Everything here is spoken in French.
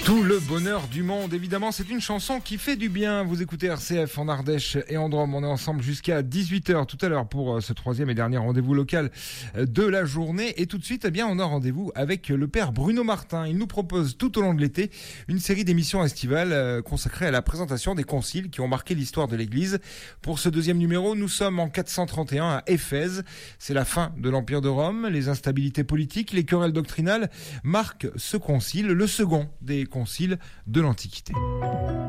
Tout le bonheur du monde, évidemment, c'est une chanson qui fait du bien. Vous écoutez RCF en Ardèche et en Drôme. On est ensemble jusqu'à 18h tout à l'heure pour ce troisième et dernier rendez-vous local de la journée. Et tout de suite, on a rendez-vous avec le père Bruno Martin. Il nous propose tout au long de l'été une série d'émissions estivales consacrées à la présentation des conciles qui ont marqué l'histoire de l'Église. Pour ce deuxième numéro, nous sommes en 431 à Éphèse. C'est la fin de l'Empire de Rome. Les instabilités politiques, les querelles doctrinales marquent ce concile, le second des conciles de l'Antiquité.